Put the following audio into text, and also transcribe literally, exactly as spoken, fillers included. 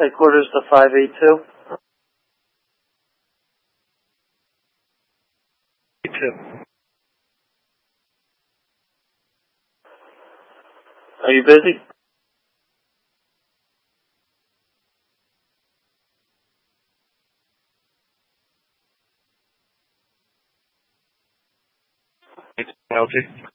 Headquarters to five eight two. Two. Are you busy? L G.